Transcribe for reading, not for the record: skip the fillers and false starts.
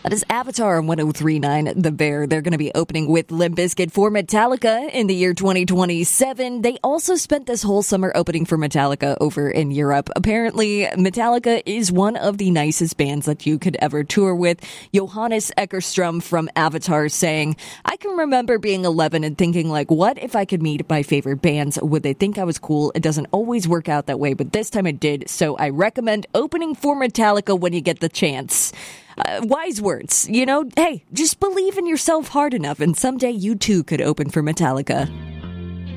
That is Avatar on 103.9 The Bear. They're going to be opening with Limp Bizkit for Metallica in the year 2027. They also spent this whole summer opening for Metallica over in Europe. Apparently, Metallica is one of the nicest bands that you could ever tour with. Johannes Eckerstrom from Avatar saying, I can remember being 11 and thinking like, what if I could meet my favorite bands? Would they think I was cool? It doesn't always work out that way, but this time it did. So I recommend opening for Metallica when you get the chance. Wise words, hey, just believe in yourself hard enough and someday you too could open for Metallica.